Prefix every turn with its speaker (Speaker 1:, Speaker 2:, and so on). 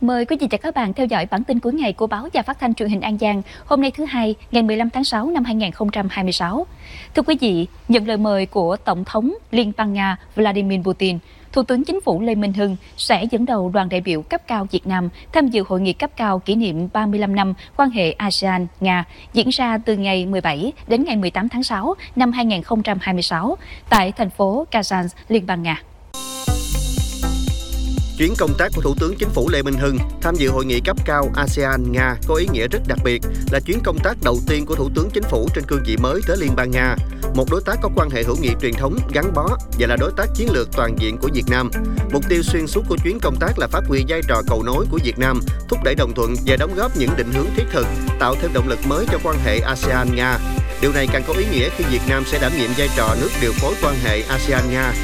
Speaker 1: Mời quý vị và các bạn theo dõi bản tin cuối ngày của báo và phát thanh truyền hình An Giang hôm nay thứ Hai, ngày 15 tháng 6 năm 2026. Thưa quý vị, nhận lời mời của Tổng thống Liên bang Nga Vladimir Putin, Thủ tướng Chính phủ Lê Minh Hưng sẽ dẫn đầu đoàn đại biểu cấp cao Việt Nam tham dự hội nghị cấp cao kỷ niệm 35 năm quan hệ ASEAN-Nga diễn ra từ ngày 17 đến ngày 18 tháng 6 năm 2026 tại thành phố Kazan, Liên bang Nga.
Speaker 2: Chuyến công tác của Thủ tướng Chính phủ Lê Minh Hưng tham dự hội nghị cấp cao ASEAN-Nga có ý nghĩa rất đặc biệt, là chuyến công tác đầu tiên của Thủ tướng Chính phủ trên cương vị mới tới Liên bang Nga, một đối tác có quan hệ hữu nghị truyền thống gắn bó và là đối tác chiến lược toàn diện của Việt Nam. Mục tiêu xuyên suốt của chuyến công tác là phát huy vai trò cầu nối của Việt Nam, thúc đẩy đồng thuận và đóng góp những định hướng thiết thực, tạo thêm động lực mới cho quan hệ ASEAN-Nga. Điều này càng có ý nghĩa khi Việt Nam sẽ đảm nhiệm vai trò nước điều phối quan hệ ASEAN-Nga